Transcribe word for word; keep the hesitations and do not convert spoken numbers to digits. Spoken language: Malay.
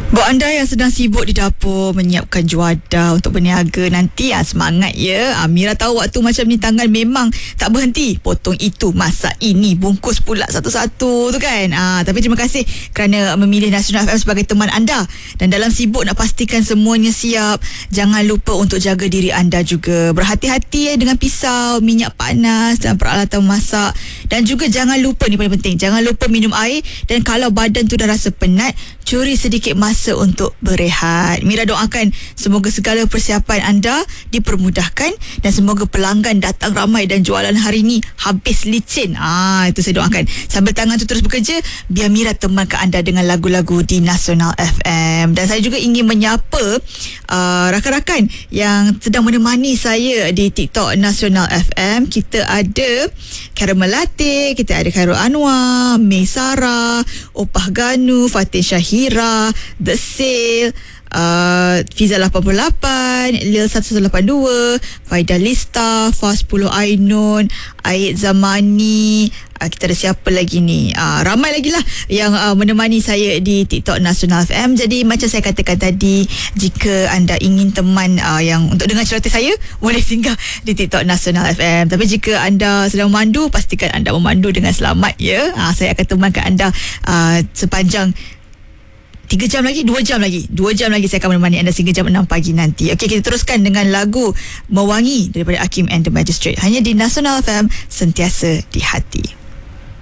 Buat anda yang sedang sibuk di dapur menyiapkan juadah untuk berniaga nanti, ah, semangat ya. ah, Mira tahu waktu macam ni tangan memang tak berhenti. Potong itu, masak ini, bungkus pula satu-satu tu kan. ah, Tapi terima kasih kerana memilih Nasional F M sebagai teman anda. Dan dalam sibuk nak pastikan semuanya siap, jangan lupa untuk jaga diri anda juga. Berhati-hati ya dengan pisau, minyak panas dan peralatan masak. Dan juga jangan lupa, ni paling penting, jangan lupa minum air. Dan kalau badan tu dah rasa penat, curi sedikit masa untuk berehat. Mira doakan semoga segala persiapan anda dipermudahkan dan semoga pelanggan datang ramai dan jualan hari ni habis licin. Ah, itu saya doakan. Sambil tangan tu terus bekerja, biar Mira temankan anda dengan lagu-lagu di Nasional F M. Dan saya juga ingin menyapa uh, rakan-rakan yang sedang menemani saya di TikTok Nasional F M. Kita ada Caramel Latte, kita ada Khairul Anwar, May Sarah, Opah Ganu, Fatin Syahira, The Sale, uh, Fiza lapan puluh lapan, Lil seratus lapan puluh dua, Faida Lista, Fas sepuluh Ainun, Aid Zamani. uh, Kita ada siapa lagi ni? Uh, ramai lagi lah yang uh, menemani saya di TikTok Nasional F M. Jadi macam saya katakan tadi, jika anda ingin teman uh, yang untuk dengar cerita saya, boleh singgah di TikTok Nasional F M. Tapi jika anda sedang memandu, pastikan anda memandu dengan selamat ya. uh, Saya akan temankan anda uh, sepanjang Tiga jam lagi, dua jam lagi Dua jam lagi saya akan menemani anda sehingga jam enam pagi nanti. Okey, kita teruskan dengan lagu Mewangi daripada Hakim and the Magistrate, hanya di Nasional F M, sentiasa di hati.